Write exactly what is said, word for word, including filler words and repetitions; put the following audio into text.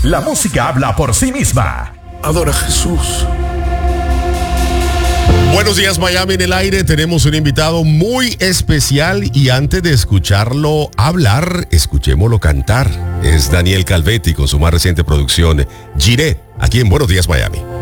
La música habla por sí misma. Adora a Jesús. Buenos días, Miami en el aire. Tenemos un invitado muy especial y antes de escucharlo hablar, escuchémoslo cantar. Es Daniel Calvetti con su más reciente producción, Giré, aquí en Buenos Días, Miami.